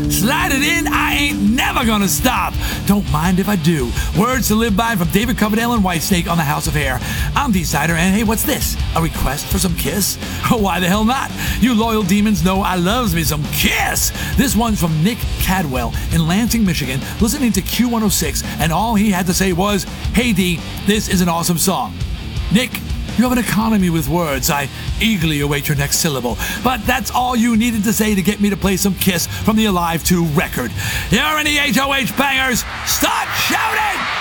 Slide it in, I ain't never gonna stop. Don't mind if I do. Words to live by from David Coverdale and Whitesnake on the House of Hair. I'm D-Sider, and hey, what's this? A request for some Kiss? Why the hell not? You loyal demons know I loves me some Kiss. This one's from Nick Cadwell in Lansing, Michigan, listening to Q106, and all he had to say was, "Hey D, this is an awesome song." Nick, you have an economy with words. I eagerly await your next syllable. But that's all you needed to say to get me to play some Kiss from the Alive 2 record. Here are any HOH bangers. Start shouting!